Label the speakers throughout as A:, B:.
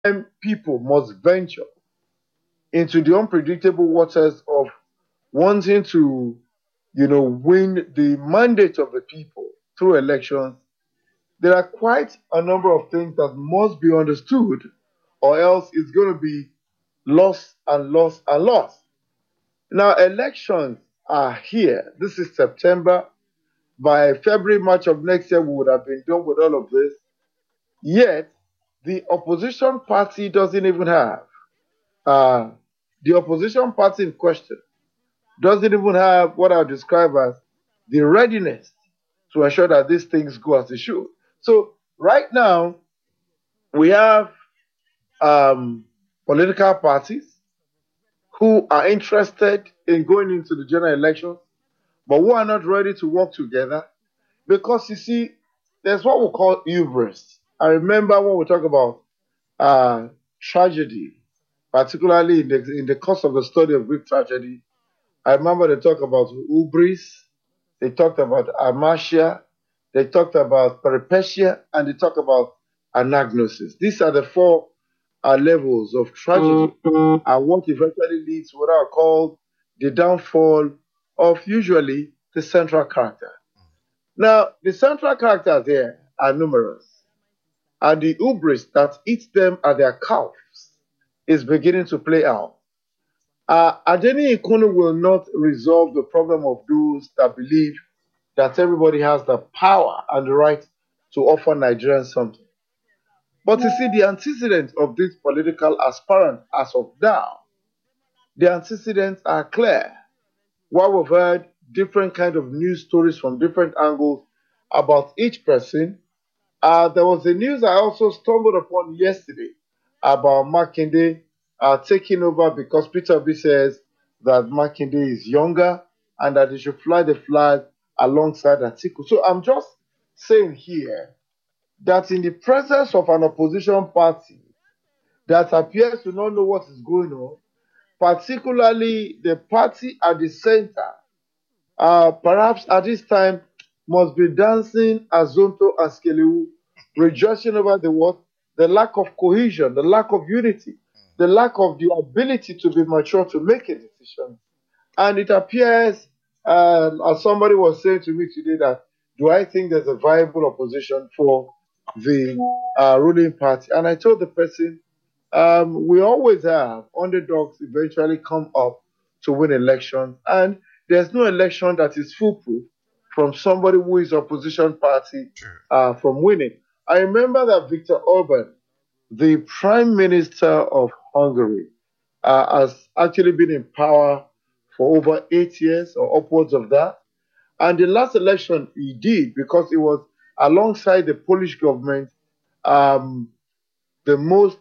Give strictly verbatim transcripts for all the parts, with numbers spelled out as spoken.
A: people must venture into the unpredictable waters of wanting to, you know, win the mandate of the people through elections, there are quite a number of things that must be understood, or else it's going to be lost and lost and lost. Now, elections are here. This is September. By February, March of next year, we would have been done with all of this. Yet, the opposition party doesn't even have, uh, the opposition party in question doesn't even have what I would describe as the readiness to ensure that these things go as they should. So, right now, we have um, political parties who are interested in going into the general elections, but who are not ready to work together because you see, there's what we call hubris. I remember when we talk about uh, tragedy, particularly in the, in the course of the study of Greek tragedy, I remember they talk about hubris, they talked about amartia, they talked about peripecia, and they talk about anagnosis. These are the four uh, levels of tragedy, and what eventually leads to what I call the downfall of usually the central character. Now, the central characters here are numerous, and the hubris that eats them at their calves is beginning to play out. Uh, Adeni Ikunu will not resolve the problem of those that believe that everybody has the power and the right to offer Nigerians something. But you see, the antecedents of this political aspirant as of now, the antecedents are clear. What we've heard, different kind of news stories from different angles about each person. Uh, there was a news I also stumbled upon yesterday about Makinde uh, taking over because Peter Obi says that Makinde is younger and that he should fly the flag alongside Atiku. So I'm just saying here that in the presence of an opposition party that appears to not know what is going on, particularly the party at the center, uh, perhaps at this time must be dancing Azonto Askelewu, rejoicing over the what? The lack of cohesion, the lack of unity, the lack of the ability to be mature to make a decision. And it appears, um, as somebody was saying to me today, that do I think there's a viable opposition for the uh, ruling party? And I told the person, um, we always have underdogs eventually come up to win elections, and there's no election that is foolproof from somebody who is opposition party uh, from winning. I remember that Viktor Orban, the prime minister of Hungary, uh, has actually been in power for over eight years or upwards of that. And the last election he did, because it was alongside the Polish government, um, the most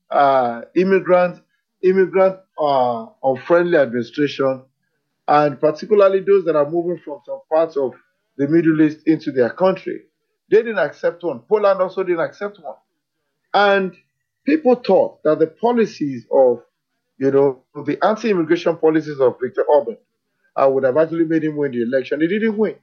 A: uh, immigrant immigrant uh, unfriendly administration, and particularly those that are moving from some parts of the Middle East into their country. They didn't accept one. Poland also didn't accept one. And people thought that the policies of, you know, the anti-immigration policies of Viktor Orban uh, would have actually made him win the election. He didn't win.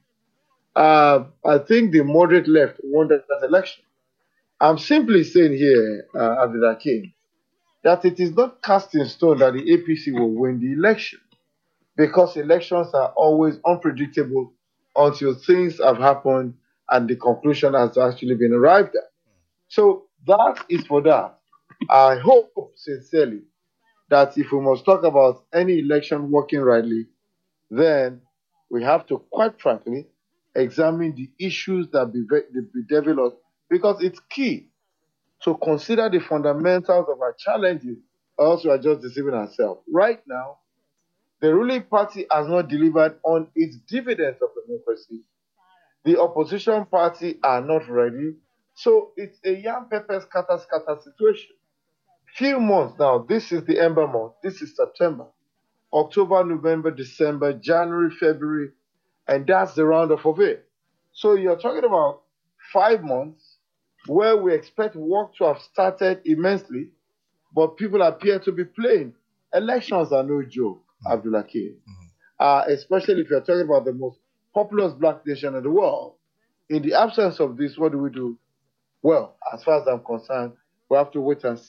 A: Uh, I think the moderate left won that election. I'm simply saying here, uh, Abdulhakeem, that it is not cast in stone that the A P C will win the election, because elections are always unpredictable until things have happened and the conclusion has actually been arrived at. So that is for that. I hope sincerely that if we must talk about any election working rightly, then we have to, quite frankly, examine the issues that be, be developed, because it's key to consider the fundamentals of our challenges, or else we are just deceiving ourselves. Right now, the ruling party has not delivered on its dividends of democracy. The opposition party are not ready. So it's a yam pepper scatter scatter situation. Few months now, this is the ember month, this is September, October, November, December, January, February, and that's the roundup of it. So you're talking about five months where we expect work to have started immensely, but people appear to be playing. Elections are no joke, Abdulhakeem. Mm-hmm. Uh, especially if you're talking about the most populous black nation in the world. In the absence of this, what do we do? Well, as far as I'm concerned, we have to wait and see.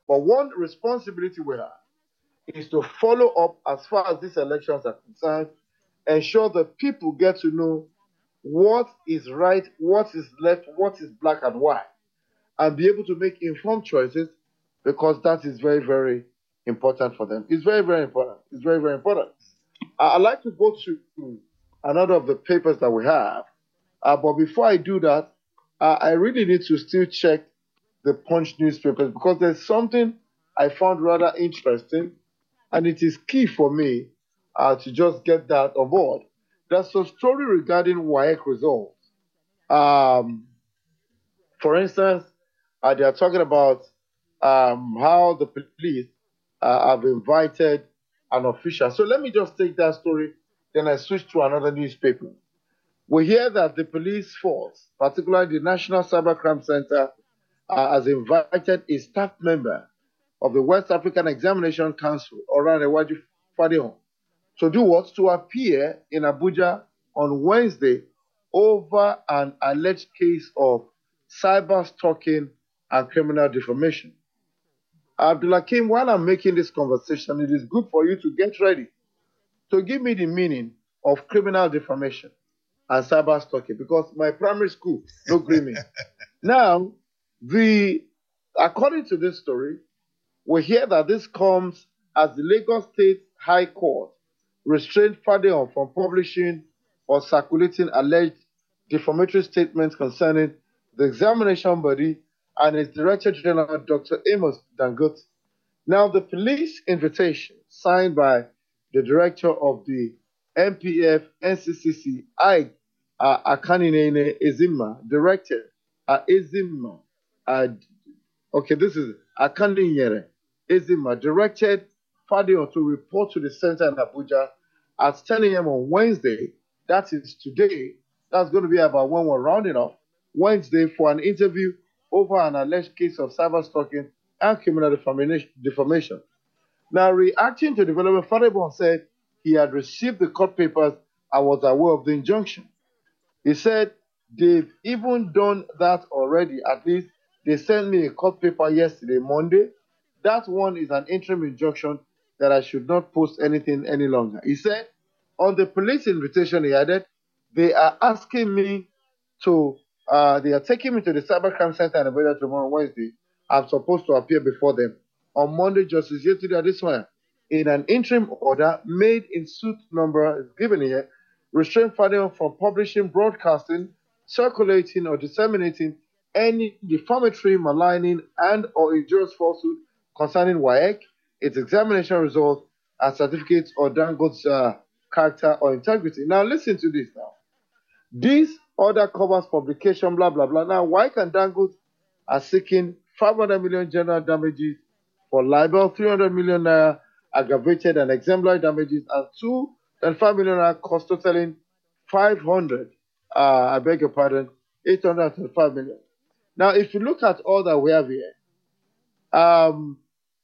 A: But one responsibility we have is to follow up as far as these elections are concerned, ensure that people get to know what is right, what is left, what is black and white, and be able to make informed choices, because that is very, very important for them. It's very, very important. It's very, very important. Uh, I'd like to go to another of the papers that we have, uh, but before I do that, uh, I really need to still check the Punch newspapers, because there's something I found rather interesting, and it is key for me uh, to just get that on board. There's a story regarding W A E C results. Um, for instance, uh, they are talking about um, how the police uh, have invited an official. So let me just take that story, then I switch to another newspaper. We hear that the police force, particularly the National Cybercrime Center, uh, has invited a staff member of the West African Examination Council, Oranewaju Fadehun, to do what? To appear in Abuja on Wednesday over an alleged case of cyber stalking and criminal defamation. Abdulhakeem, while I'm making this conversation, it is good for you to get ready to give me the meaning of criminal defamation and cyber stalking, because my primary school no agree me. Now, the according to this story, we hear that this comes as the Lagos State High Court restrained Fadehun from publishing or circulating alleged defamatory statements concerning the examination body and its Director General, Doctor Amos Dangote. Now, the police invitation signed by the director of the M P F N C C C, I uh, Akaninene Ezima, directed uh, Ezima, uh, okay, this is Akaninyere Ezima, directed Fadehun to report to the center in Abuja at ten A M on Wednesday. That is today. That's going to be about when we're rounding off Wednesday for an interview over an alleged case of cyber stalking and criminal defamation. Now, reacting to the development, Fadehun said he had received the court papers and was aware of the injunction. He said they've even done that already. At least they sent me a court paper yesterday, Monday. That one is an interim injunction that I should not post anything any longer. He said, on the police invitation, he added, they are asking me to, uh, they are taking me to the Cybercrime Center in Abuja tomorrow, Wednesday. I'm supposed to appear before them. On Monday, Justice yesterday, this one, in an interim order made in suit number given here, restrained Fadehun from publishing, broadcasting, circulating, or disseminating any defamatory, maligning, and or injurious falsehood concerning W A E C, its examination results, and certificates or Dangote's uh, character or integrity. Now, listen to this now. This order covers publication, blah, blah, blah. Now, W A E C and Dangote are seeking five hundred million general damages for libel, three hundred million naira aggravated and exemplary damages, and two and five million naira cost totaling five hundred, uh, I beg your pardon, eight hundred twenty-five million. Now, if you look at all that we have here, um,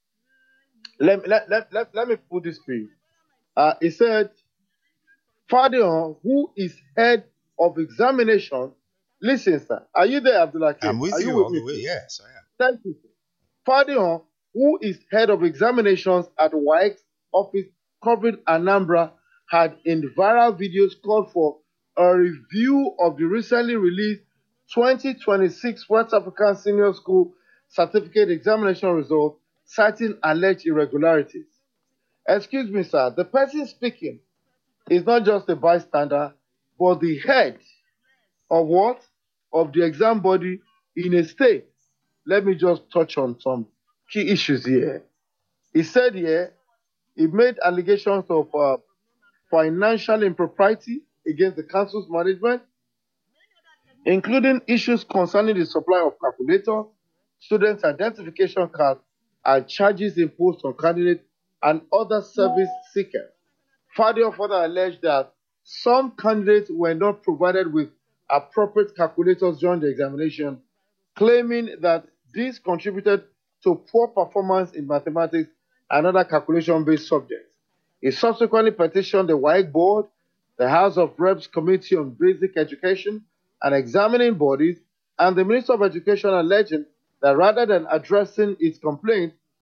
A: let, let, let, let, let me put this for you. Uh, he said, Fadehun, who is head of examination, listen, sir. Are you there, Abdullah?
B: I'm with
A: Are
B: you,
A: you with
B: all
A: me?
B: the way. Yes, I am.
A: Thank you. Fadehun, who is head of examinations at W A E C's office covering Anambra, had in viral videos called for a review of the recently released twenty twenty-six West African Senior School Certificate Examination results, citing alleged irregularities. Excuse me, sir. The person speaking is not just a bystander, but the head of what? Of the exam body in a state. Let me just touch on some key issues here. He said here, he made allegations of uh, financial impropriety against the council's management, including issues concerning the supply of calculators, student identification cards, and charges imposed on candidates and other service seekers. Fadehun further alleged that some candidates were not provided with appropriate calculators during the examination, claiming that this contributed to poor performance in mathematics and other calculation-based subjects. He subsequently petitioned the W A E C board, the House of Reps Committee on Basic Education and examining bodies, and the Minister of Education, alleging that rather than addressing its complaint,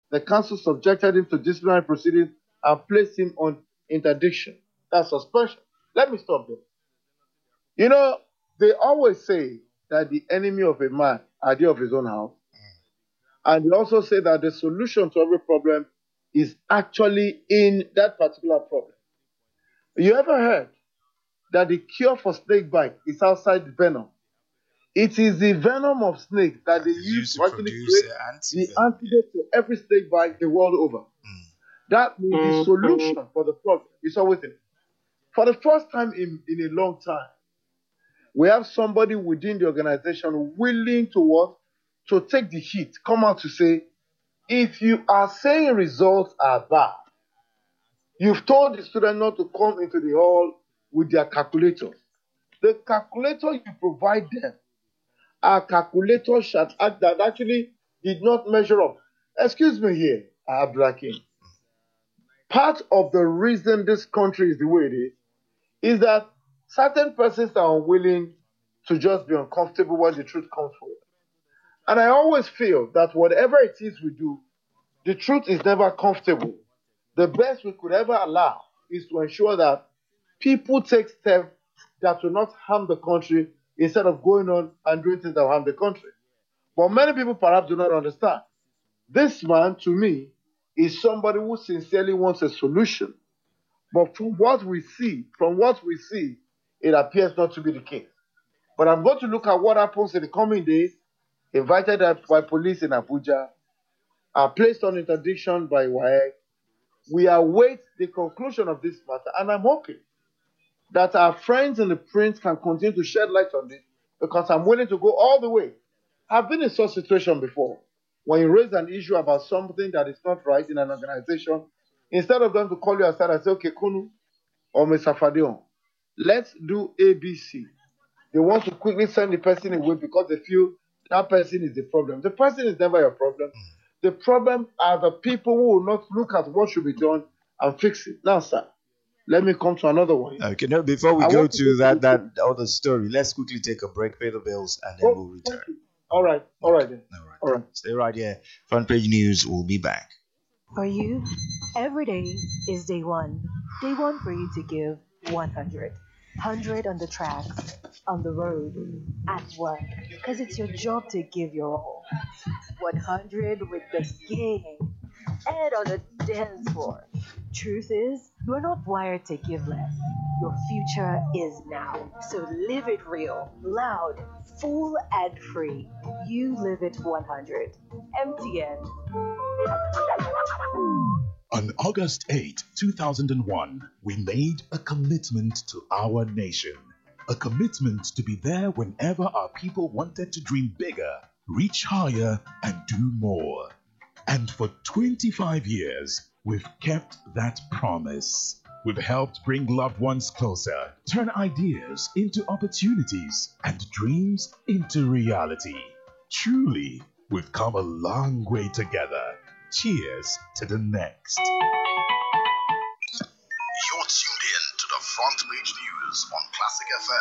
A: The council subjected him to disciplinary proceedings and placed him on interdiction. That's suspension. Let me stop there. You know, they always say that the enemy of a man are they of his own house. And they also say that the solution to every problem is actually in that particular problem. You ever heard that the cure for snake bite is outside the venom? It is the venom of snake that they use to actually create the antidote to every snake bite the world over. Mm. That means the solution for the problem is always in it. For the first time in, in a long time, we have somebody within the organization willing to what? To take the heat, come out to say, if you are saying results are bad, you've told the student not to come into the hall with their calculators. The calculator you provide them are calculators that actually did not measure up. Excuse me here, Abdulhakim. Part of the reason this country is the way it is, is that certain persons are unwilling to just be uncomfortable when the truth comes forward. And I always feel that whatever it is we do, the truth is never comfortable. The best we could ever allow is to ensure that people take steps that will not harm the country instead of going on and doing things that will harm the country. But many people perhaps do not understand. This man, to me, is somebody who sincerely wants a solution. But from what we see, from what we see, it appears not to be the case. But I'm going to look at what happens in the coming days, invited by police in Abuja, are placed on interdiction by W A E C. We await the conclusion of this matter, and I'm hoping that our friends in the print can continue to shed light on this, because I'm willing to go all the way. I've been in such a situation before. When you raise an issue about something that is not right in an organization, instead of them to call you aside and say, okay, Kunu or Mister Fadion, let's do A B C. They want to quickly send the person away because they feel that person is the problem. The person is never your problem. The problem are the people who will not look at what should be done and fix it. Now, sir, let me come to another one.
B: Okay, no, before we I go to, to that that other story, let's quickly take a break, pay the bills, and then oh, we'll return.
A: All right, all right then.
B: All right.
A: All right.
B: Stay right here. Front Page News will be back.
C: For you, every day is day one. Day one for you to give one hundred. one hundred on the tracks, on the road, at work, because it's your job to give your all. one hundred with the gang, and on the dance floor. Truth is, you're not wired to give less. Your future is now. So live it real, loud, full and free. You live it one hundred. M T N.
D: On August eighth, two thousand one, we made a commitment to our nation. A commitment to be there whenever our people wanted to dream bigger, reach higher, and do more. And for twenty-five years, we've kept that promise. We've helped bring loved ones closer, turn ideas into opportunities, and dreams into reality. Truly, we've come a long way together. Cheers to the next.
E: You're tuned in to the Front Page News on Classic F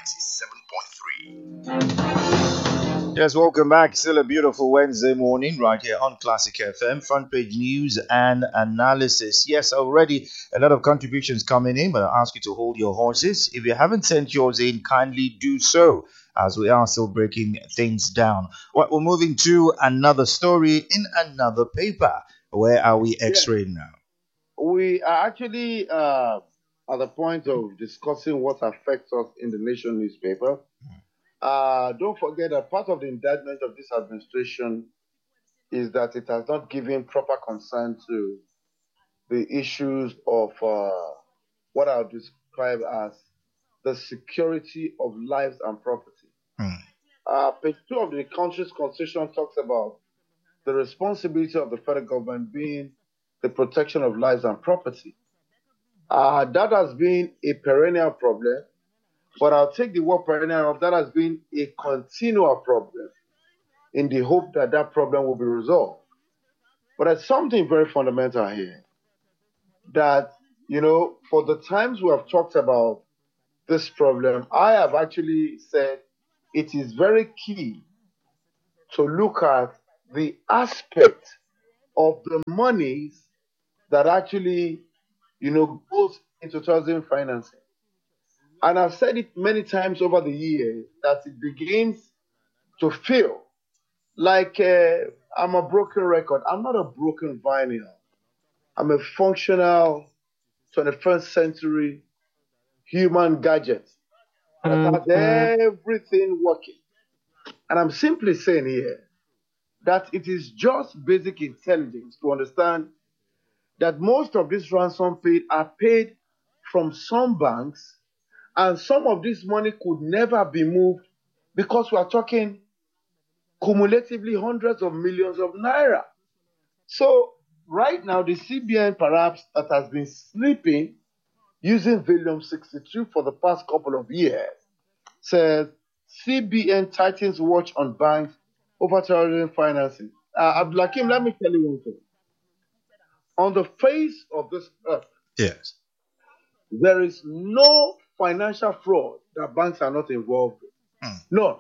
E: M ninety-seven point three.
B: Yes, welcome back. Still a beautiful Wednesday morning right here on Classic F M. Front Page News and Analysis. Yes, already a lot of contributions coming in, but I ask you to hold your horses. If you haven't sent yours in, kindly do so, as we are still breaking things down. Well, we're moving to another story in another paper. Where are we X-raying now?
A: We are actually uh, at the point of discussing what affects us in the Nation newspaper. Uh, don't forget that part of the indictment of this administration is that it has not given proper concern to the issues of uh, what I'll describe as the security of lives and property. Hmm. Uh, page two of the country's constitution talks about the responsibility of the federal government being the protection of lives and property. Uh, that has been a perennial problem, but I'll take the word perennial of that has been a continual problem in the hope that that problem will be resolved. But there's something very fundamental here that, you know, for the times we have talked about this problem, I have actually said it is very key to look at the aspect of the monies that actually, you know, goes into tourism financing. And I've said it many times over the years that it begins to feel like uh, I'm a broken record. I'm not a broken vinyl. I'm a functional twenty-first century human gadget that has everything working. And I'm simply saying here that it is just basic intelligence to understand that most of these ransom paid are paid from some banks, and some of this money could never be moved because we are talking cumulatively hundreds of millions of naira. So right now, the C B N perhaps that has been sleeping using volume sixty-two for the past couple of years says C B N tightens watch on banks over terrorism financing. Uh, Abdulhakim, let me tell you one thing. On the face of this earth,
B: Yes.
A: there is no financial fraud that banks are not involved in.
B: Mm.
A: None.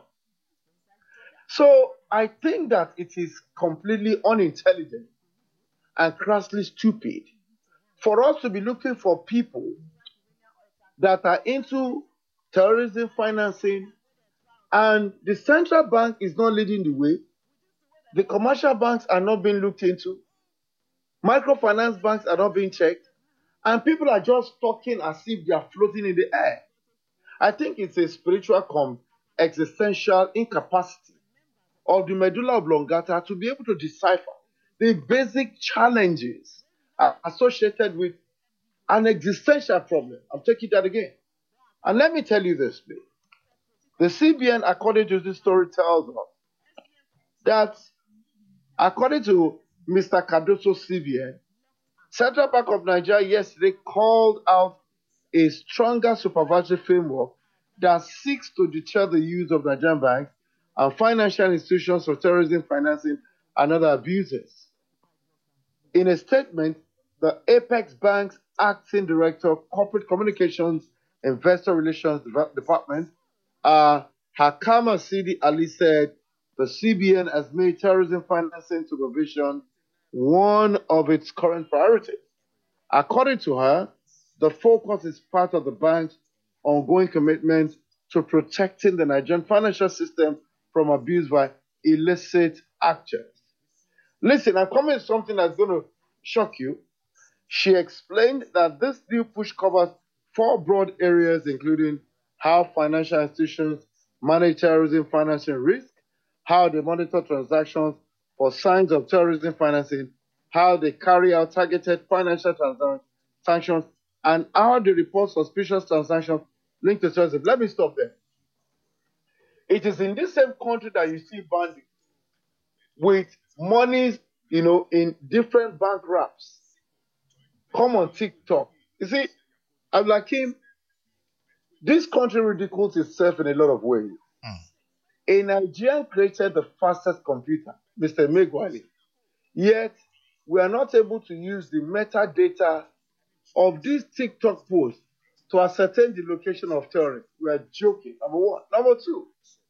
A: So I think that it is completely unintelligent and crassly stupid for us to be looking for people that are into terrorism financing, and the central bank is not leading the way. The commercial banks are not being looked into. Microfinance banks are not being checked. And people are just talking as if they are floating in the air. I think it's a spiritual com existential incapacity of the medulla oblongata to be able to decipher the basic challenges uh, associated with an existential problem. I'm taking that again. And let me tell you this, please. The C B N, according to this story, tells us that, according to Mister Cardoso C B N, Central Bank of Nigeria yesterday called out a stronger supervisory framework that seeks to deter the use of Nigerian banks and financial institutions for terrorism financing and other abuses. In a statement, the Apex Bank's acting director, corporate communications, investor relations department, uh, Hakama Sidi Ali, said the C B N has made terrorism financing supervision one of its current priorities. According to her, the focus is part of the bank's ongoing commitment to protecting the Nigerian financial system from abuse by illicit actors. Listen, I'm coming to something that's going to shock you. She explained that this new push covers four broad areas, including how financial institutions manage terrorism financing risk, how they monitor transactions for signs of terrorism financing, how they carry out targeted financial transactions, and how they report suspicious transactions linked to terrorism. Let me stop there. It is in this same country that you see bandits with monies, you know, in different bank wraps. Come on TikTok. You see, I'm like him. This country ridicules itself in a lot of ways.
B: Mm.
A: A Nigerian created the fastest computer, Mister Megwali. Yet, we are not able to use the metadata of these TikTok posts to ascertain the location of terrorists. We are joking. Number one. Number two,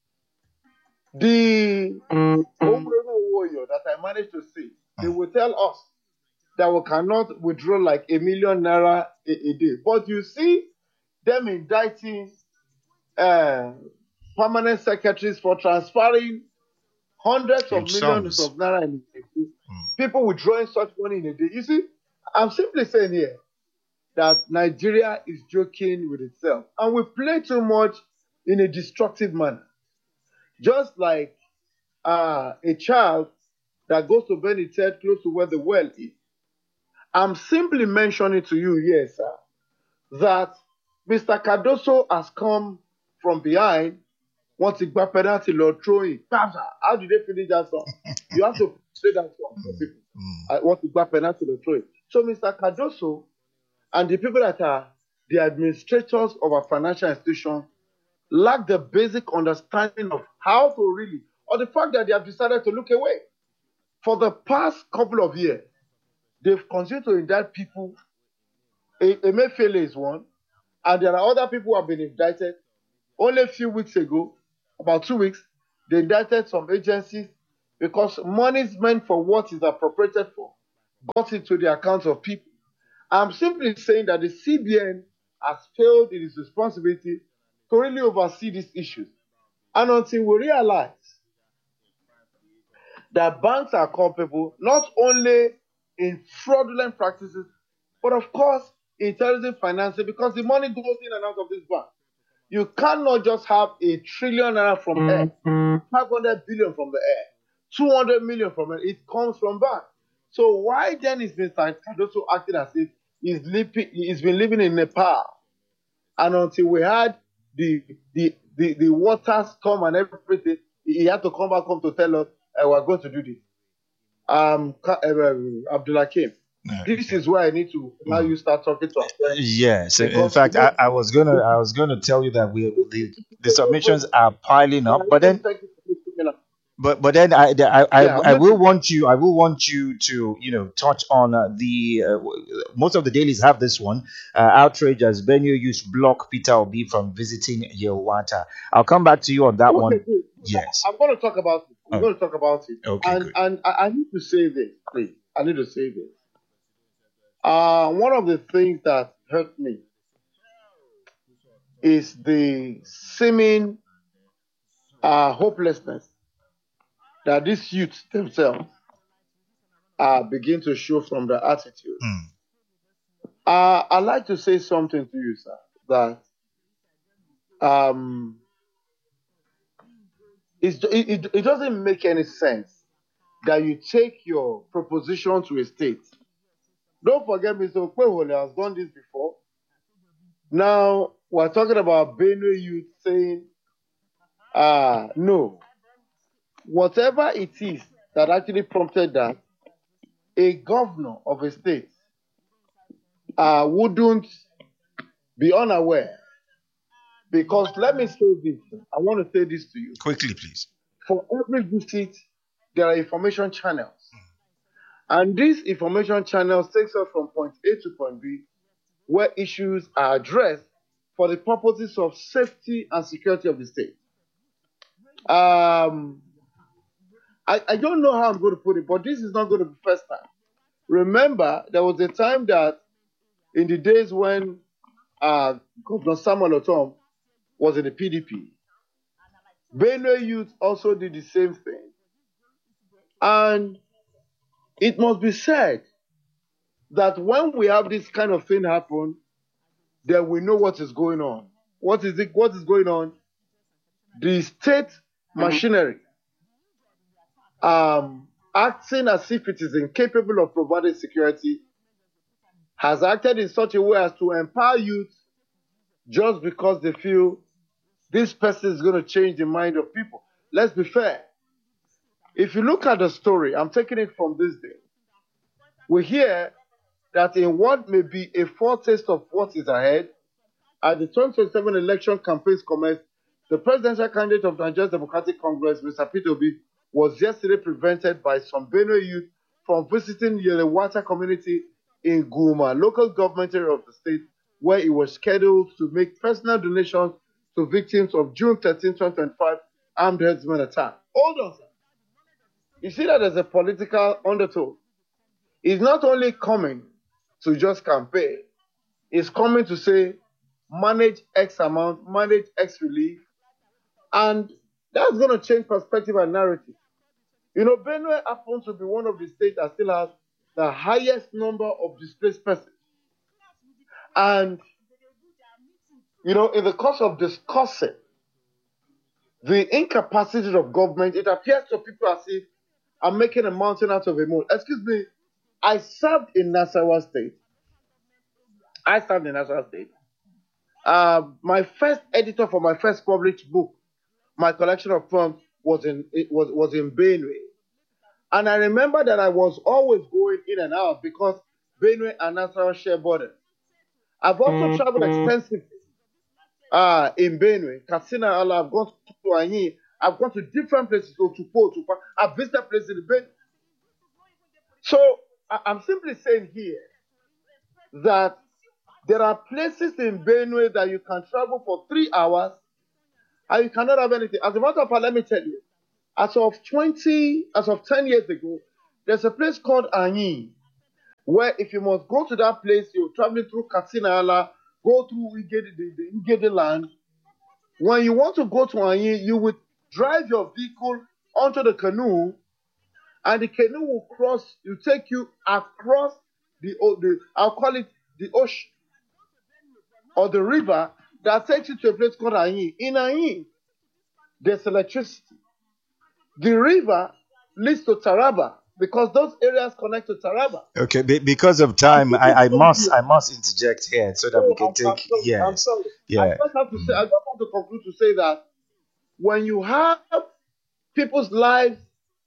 A: the homegrown warrior that I managed to see, they will tell us that we cannot withdraw like a million naira a, a day. But you see them indicting uh, permanent secretaries for transferring hundreds of
B: Huge
A: millions
B: sums.
A: of naira in a day.
B: Mm.
A: People withdrawing such money in a day. You see, I'm simply saying here that Nigeria is joking with itself. And we play too much in a destructive manner. Just like uh, a child that goes to bend its head close to where the well is. I'm simply mentioning to you, yes, sir, that Mister Cardoso has come from behind, wants to grab penalty, Lord throwing. How did they finish that song? You have to play that song for people. I want to grab penalty, Lord throwing. So Mister Cardoso and the people that are the administrators of our financial institutions lack the basic understanding of how to really, or the fact that they have decided to look away. For the past couple of years, they've continued to indict people. Emefiele is one, and there are other people who have been indicted. Only a few weeks ago, about two weeks, they indicted some agencies because money is meant for what is appropriated for, got into the accounts of people. I'm simply saying that the C B N has failed in its responsibility to really oversee these issues. And until we realize that banks are culpable not only in fraudulent practices, but of course in terrorism financing, because the money goes in and out of this bank. You cannot just have a trillion naira from air, five hundred billion from the air, two hundred million from it. It comes from bank. So why then is Mister Cardoso acting as if he's, living, he's been living in Nepal? And until we had the the the, the water storm and everything, he had to come back home to tell us uh, we're going to do this. Um, Ka- uh, Abdullah Kim,
B: Okay.
A: this is where I need to now you start talking to us.
B: Yes, in in
A: Because
B: fact,
A: you
B: I,
A: know,
B: I was gonna I was gonna tell you that we the, the submissions are piling up, but then
A: thank you for listening up.
B: but but then I I, I,
A: Yeah, I'm
B: I will
A: listening.
B: want you I will want you to you know touch on uh, the uh, w- most of the dailies have this one uh, outrage as Benue used block Peter Obi from visiting Yelwata. I'll come back to you on that
A: Okay,
B: one.
A: good.
B: Yes.
A: I'm going to talk about it. I'm
B: Oh,
A: going to talk about it.
B: okay,
A: And
B: good.
A: and I, I need to say this, please. I need to say this. Uh, one of the things that hurt me is the seeming uh, hopelessness that these youths themselves uh, begin to show from their attitude.
B: Mm,
A: Uh, I'd like to say something to you, sir, that um, it's, it, it, it doesn't make any sense that you take your proposition to a state. Don't forget, Mister Okwehole has done this before. Now, we're talking about Benue youth saying, uh, no, whatever it is that actually prompted that, a governor of a state uh, wouldn't be unaware. Because let me say this, I want to say this to you.
B: quickly, please.
A: For every visit, there are information channels. And these information channels takes us from point A to point B, where issues are addressed for the purposes of safety and security of the state. Um, I, I don't know how I'm going to put it, but this is not going to be first time. Remember, there was a time that in the days when uh, Governor Samuel Otom was in the P D P, Benue Youth also did the same thing. And it must be said that when we have this kind of thing happen, then we know what is going on. What is it? What is going on? The state machinery, um, acting as if it is incapable of providing security, has acted in such a way as to empower youth just because they feel this person is going to change the mind of people. Let's be fair. If you look at the story, I'm taking it from this day. We hear that in what may be a foretaste of what is ahead, at the twenty twenty-seven election campaigns commenced, the presidential candidate of Nigeria's Democratic Congress, Mister Peter Obi, was yesterday prevented by some Benue youth from visiting the Yelewata community in Guma, local government area of the state, where he was scheduled to make personal donations to victims of June thirteenth, twenty twenty-five armed herdsmen attack. Hold on, sir. You see that there's a political undertone. He's not only coming to just campaign, he's coming to say, manage X amount, manage X relief, and that's going to change perspective and narrative. You know, Benue happens to be one of the states that still has the highest number of displaced persons. And, you know, in the course of discussing the incapacity of government, it appears to people as if I'm making a mountain out of a mole. Excuse me, I served in Nasarawa State. I served in Nasarawa State. Uh, my first editor for my first published book, my collection of poems, was in it was was in Benue, and I remember that I was always going in and out because Benue and Nasarawa share borders. I've also traveled extensively uh, in Benue, Katsina, Allah. I've gone to Anyi. I've gone to different places, to Tupo, to I've visited places in Benue. So I- I'm simply saying here that there are places in Benue that you can travel for three hours and you cannot have anything. As a matter of fact, let me tell you, As of twenty, as of ten years ago, there's a place called Anyi, where if you must go to that place, you're traveling through Katsina Ala, go through Igede, the, the Igede land. When you want to go to Anyi, you would drive your vehicle onto the canoe, and the canoe will cross, will take you across the, o- the I'll call it the ocean or the river that takes you to a place called Anyi. In Anyi, there's electricity. The river leads to Taraba because those areas connect to Taraba.
B: Okay, be, because of time, I, I must I must interject here so that we
A: Oh,
B: can
A: I'm, I'm
B: take
A: sorry. I'm
B: yes,
A: sorry. I
B: yeah.
A: just have to say, I just want to conclude to say that when you have people's lives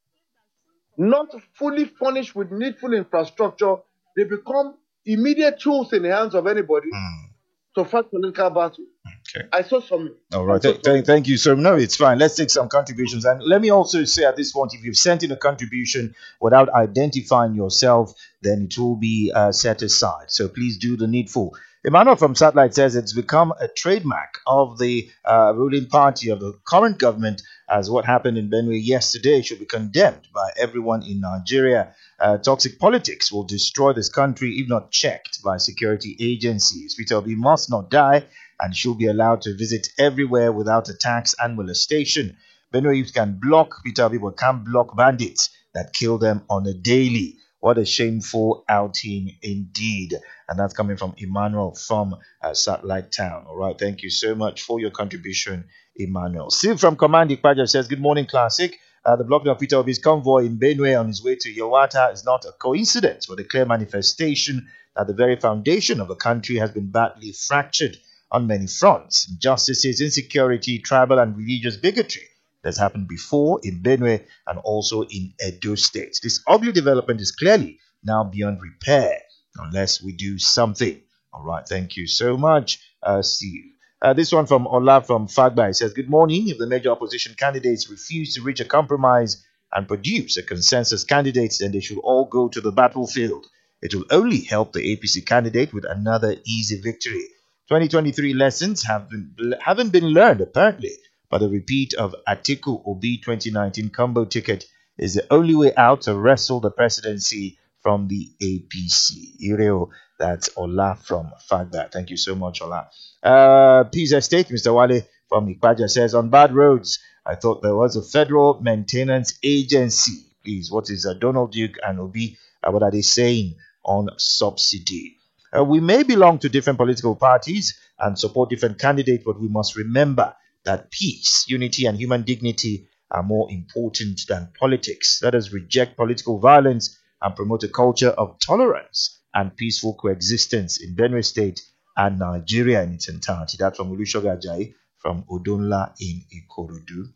A: not fully furnished with needful infrastructure, they become immediate tools in the hands of anybody
B: Mm,
A: to fight political battle.
B: okay.
A: I saw some.
B: All
A: I'm
B: right.
A: so
B: Th- th-
A: sorry.
B: thank you, sir. No, it's fine. Let's take some contributions. And let me also say at this point, if you've sent in a contribution without identifying yourself, then it will be uh, set aside. So please do the needful. Emmanuel from Satellite says it's become a trademark of the uh, ruling party of the current government, as what happened in Benue yesterday should be condemned by everyone in Nigeria. Uh, toxic politics will destroy this country if not checked by security agencies. Peter Obi must not die and should be allowed to visit everywhere without attacks and molestation. Benue youth can block Peter Obi but can't block bandits that kill them on a daily. What a shameful outing indeed. And that's coming from Emmanuel from uh, Satellite Town. All right, thank you so much for your contribution, Emmanuel. Steve from Command Ikpaja says, Good morning, Classic. Uh, the blocking of Peter Obi's convoy in Benue on his way to Yawata is not a coincidence, but a clear manifestation that the very foundation of the country has been badly fractured on many fronts. Injustices, insecurity, tribal and religious bigotry that's happened before in Benue and also in Edo State. This ugly development is clearly now beyond repair unless we do something. All right, thank you so much, uh, Steve. Uh, this one from Ola from Fagba. He says, Good morning. If the major opposition candidates refuse to reach a compromise and produce a consensus candidate, then they should all go to the battlefield. It will only help the A P C candidate with another easy victory. twenty twenty-three lessons have been, haven't been learned, apparently, but a repeat of Atiku Obi twenty nineteen combo ticket is the only way out to wrestle the presidency from the A P C. Ireo, that's Ola from Fagba. Thank you so much, Ola. Uh, Peace Estate, Mister Wale from Ikpaja says, On bad roads, I thought there was a federal maintenance agency. Please, what is uh, Donald Duke and Obi? Uh, what are they saying on subsidy? Uh, we may belong to different political parties and support different candidates, but we must remember that peace, unity, and human dignity are more important than politics. Let us reject political violence and promote a culture of tolerance and peaceful coexistence in Benue State and Nigeria in its entirety. That's from Olusoga Ajayi from Odonla in Ikorodu.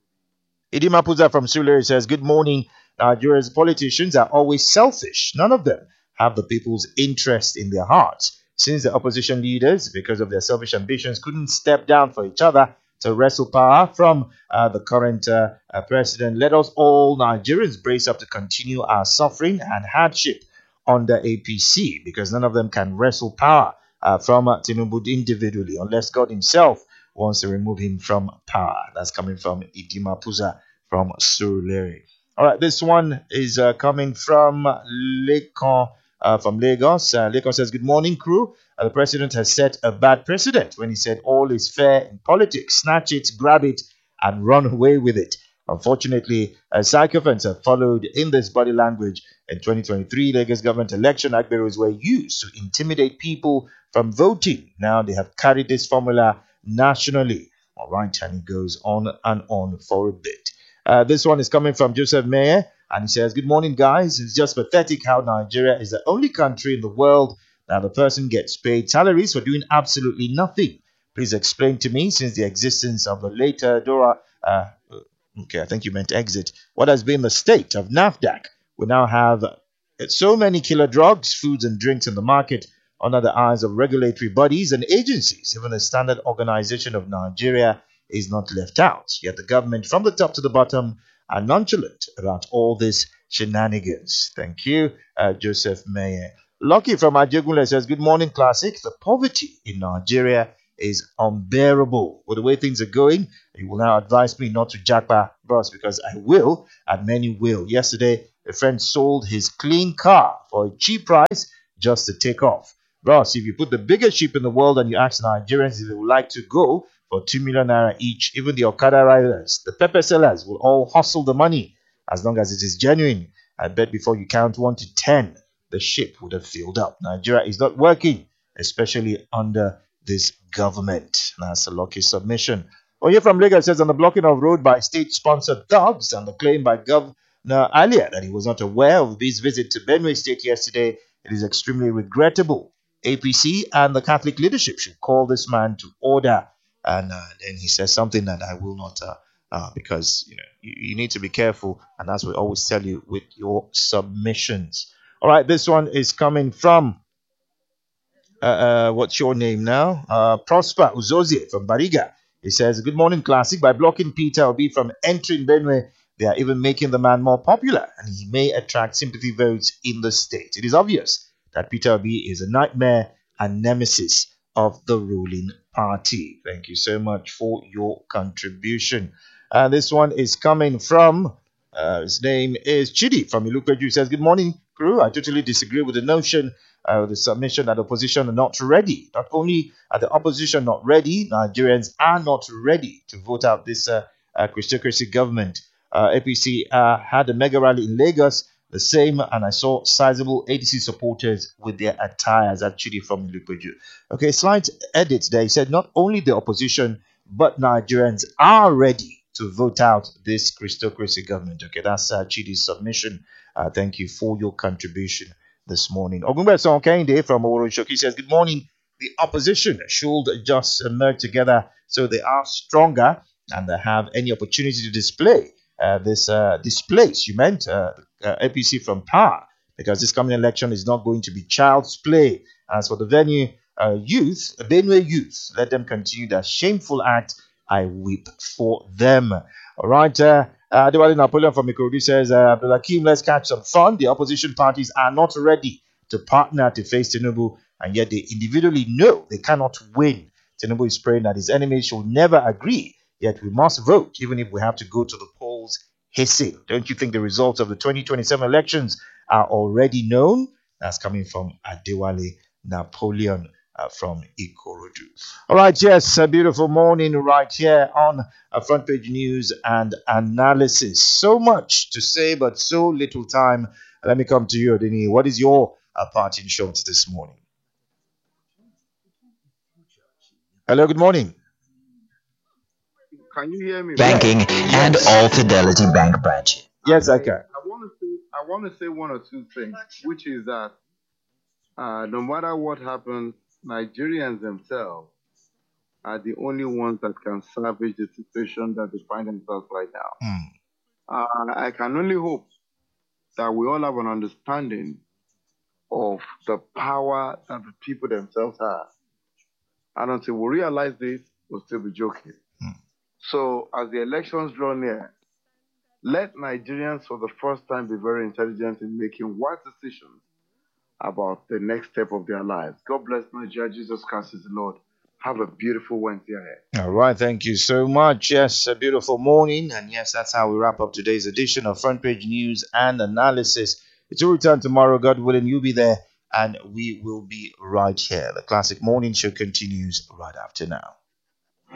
B: Idima Puza from Sulere says, Good morning. Nigeria's politicians are always selfish. None of them have the people's interest in their hearts. Since the opposition leaders, because of their selfish ambitions, couldn't step down for each other to wrestle power from uh, the current uh, uh, president, let us all Nigerians brace up to continue our suffering and hardship under A P C, because none of them can wrestle power uh, from uh, Tinubu individually unless God himself wants to remove him from power. That's coming from Idima Puza from Surulere. All right, this one is uh, coming from Lekon uh, from Lagos. Uh, Lekon says, Good morning, crew. Uh, the president has set a bad precedent when he said all is fair in politics. Snatch it, grab it, and run away with it. Unfortunately, uh, sycophants have followed in this body language. In twenty twenty-three Lagos government election, Agberos were used to intimidate people from voting. Now they have carried this formula nationally. All right, and it goes on and on for a bit. Uh, this one is coming from Joseph Mayer, and he says, Good morning, guys. It's just pathetic how Nigeria is the only country in the world that the person gets paid salaries for doing absolutely nothing. Please explain to me, since the existence of the later Dora, uh, okay, I think you meant exit, what has been the state of NAFDAC? We now have so many killer drugs, foods, and drinks in the market under the eyes of regulatory bodies and agencies. Even the Standard Organization of Nigeria is not left out. Yet the government, from the top to the bottom, are nonchalant about all this shenanigans. Thank you, uh, Joseph Mayer. Lucky from Ajegunle says, Good morning, Classic. The poverty in Nigeria is unbearable. With the way things are going, you will now advise me not to jackpot, bros, because I will, and many will. Yesterday, a friend sold his clean car for a cheap price just to take off. Bros, if you put the biggest ship in the world and you ask Nigerians if they would like to go for two million naira each, even the Okada riders, the pepper sellers will all hustle the money as long as it is genuine. I bet before you count one to ten, the ship would have filled up. Nigeria is not working, especially under this government. That's a lucky submission. Oh, here from Lagos says on the blocking of road by state-sponsored thugs and the claim by Governor Alia that he was not aware of this visit to Benue State yesterday, it is extremely regrettable. A P C and the Catholic leadership should call this man to order. And uh, then he says something that I will not, uh, uh, because you know you, you need to be careful, and that's what we always tell you with your submissions. All right, this one is coming from uh, uh, what's your name now? Uh, Prosper Uzozie from Bariga. He says, "Good morning, Classic. By blocking Peter Obi from entering Benue, they are even making the man more popular, and he may attract sympathy votes in the state. It is obvious that Peter Obi is a nightmare and nemesis of the ruling party." Thank you so much for your contribution. And this one is coming from, uh, his name is Chidi from Ilukweju. He says, "Good morning, crew. I totally disagree with the notion, uh, the submission that opposition are not ready. Not only are the opposition not ready, Nigerians are not ready to vote out this uh, uh, Christocracy government. Uh, A P C uh, had a mega rally in Lagos, the same, and I saw sizable A D C supporters with their attires, actually from Ilukweju." Okay, slight edit there. He said not only the opposition, but Nigerians are ready to vote out this Christocracy government. Okay, that's uh, Chidi's submission. Uh, thank you for your contribution this morning. Ogunbeson Kende from Oworo says, "Good morning. The opposition should just emerge together so they are stronger and they have any opportunity to display uh, this uh, displace, you meant, uh, uh, A P C from power, because this coming election is not going to be child's play. As for the venue uh, youth, Benue youth, let them continue their shameful act. I weep for them." All right. Uh, uh, Adewale Napoleon from Ikorodu says, uh, "Abdulakim, let's catch some fun. The opposition parties are not ready to partner to face Tinubu, and yet they individually know they cannot win. Tinubu is praying that his enemies should never agree, yet we must vote, even if we have to go to the polls hissing. Don't you think the results of the twenty twenty-seven elections are already known?" That's coming from Adewale Napoleon uh, from Ikorodu. All right, yes, a beautiful morning right here on uh, Front Page News and Analysis. So much to say, but so little time. Let me come to you, Odini. What is your uh, parting shot this morning? Hello, good morning.
A: Can you hear me?
F: Banking and all Fidelity Bank branches.
B: Yes, I can.
A: I want to say I want to say one or two things, which is that uh, no matter what happens, Nigerians themselves are the only ones that can salvage the situation that they find themselves right now.
B: Mm.
A: Uh, I can only hope that we all have an understanding of the power that the people themselves have. And until we realize this, we'll still be joking.
B: Mm.
A: So as the elections draw near, let Nigerians for the first time be very intelligent in making wise decisions about the next step of their lives. God bless Nigeria. Jesus Christ is the Lord. Have a beautiful Wednesday ahead.
B: All right, thank you so much. Yes, a beautiful morning. And yes, that's how we wrap up today's edition of Front Page News and Analysis. It's a return tomorrow, God willing. You'll be there and we will be right here. The Classic Morning Show continues right after now.